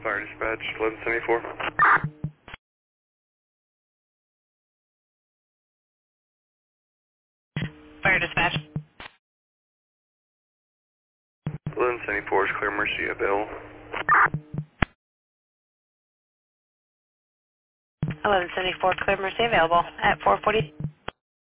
Fire dispatch, 1174. Fire dispatch. 1174 is clear emergency available. 1174 clear emergency available at 440.